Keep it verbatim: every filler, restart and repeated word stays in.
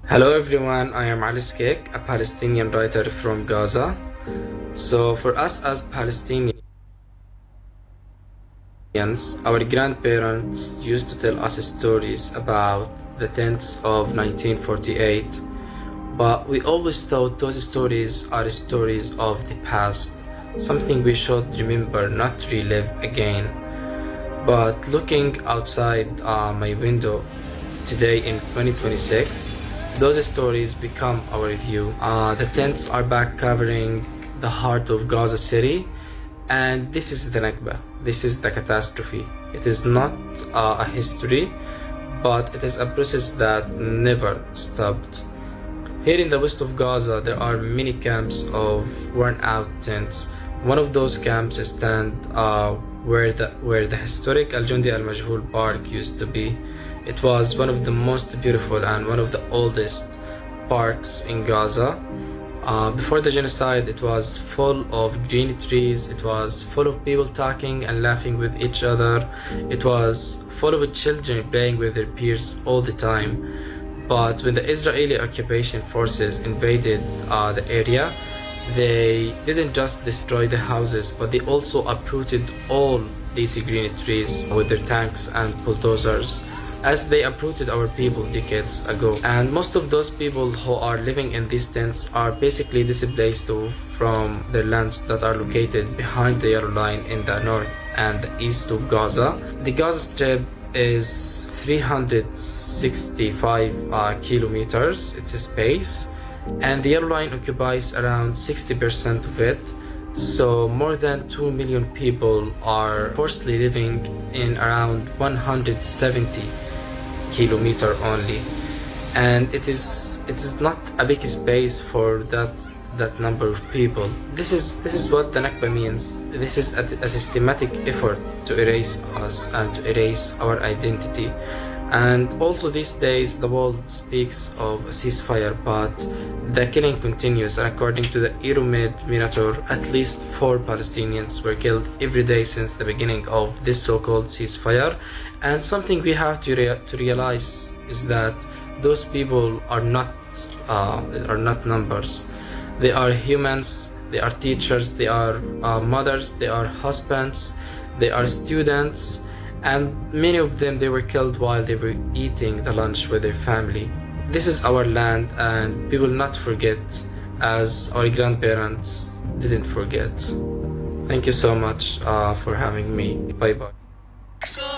Hello everyone, I am Ali Skek, a Palestinian writer from Gaza. So for us as Palestinians, our grandparents used to tell us stories about the tents of nineteen forty-eight, but we always thought those stories are stories of the past, something we should remember, not relive again. But looking outside uh, my window today in twenty twenty-six, those stories become our view. Uh, the tents are back covering the heart of Gaza City, and this is the Nakba. This is the catastrophe. It is not uh, a history, but it is a process that never stopped. Here in the west of Gaza, there are many camps of worn-out tents. One of those camps stand uh, where the where the historic Al Jundi Al Majhul Park used to be. It was one of the most beautiful and one of the oldest parks in Gaza. Uh, before the genocide, it was full of green trees. It was full of people talking and laughing with each other. It was full of children playing with their peers all the time. But when the Israeli occupation forces invaded uh, the area, they didn't just destroy the houses, but they also uprooted all these green trees with their tanks and bulldozers, as they uprooted our people decades ago. And most of those people who are living in these tents are basically displaced from their lands that are located behind the yellow line in the north and the east of Gaza. The Gaza Strip is three hundred sixty-five uh, kilometers, it's a space, and the yellow line occupies around sixty percent of it. So more than two million people are forcibly living in around one hundred seventy kilometer only, and it is it is not a big space for that that number of people. This is this is what the Nakba means. This is a, a systematic effort to erase us and to erase our identity. And also these days the world speaks of a ceasefire, but the killing continues. And according to the Euromed Monitor, at least four Palestinians were killed every day since the beginning of this so-called ceasefire. And something we have to, rea to realize is that those people are not uh, are not numbers. They are humans, they are teachers, they are uh, mothers, they are husbands, they are students, and many of them, they were killed while they were eating the lunch with their family. This is our land, and we will not forget, as our grandparents didn't forget. Thank you so much uh, for having me. Bye bye.